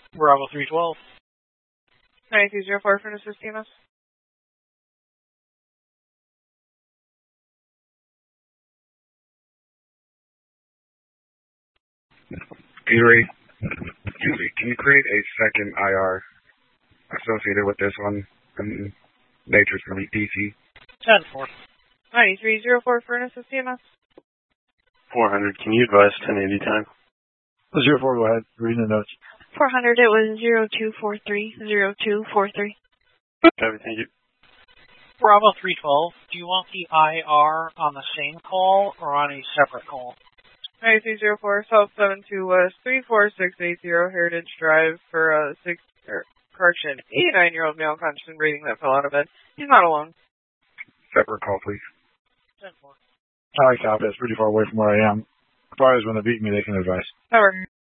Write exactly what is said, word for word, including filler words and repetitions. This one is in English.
Bravo three twelve. nine two zero four, Furnace T M S. Gatorade, excuse me, can you create a second I R associated with this one? And nature's going to be D C. ten four. nine three zero four, Furnace T M S. four hundred, can you advise ten eighty time? zero four, go ahead. Reading the notes. four hundred, it was zero two four three, zero two four three. Copy, thank you. Bravo three twelve, do you want the I R on the same call or on a separate call? nine three zero four, South seven two West, three four six eight zero, Heritage Drive for a six, er, correction, eighty-nine-year-old male conscious and breathing that fell out of bed. He's not alone. Separate call, please. ten four. All right, copy. It's pretty far away from where I am. If I was going to beat me, they can advise. That works.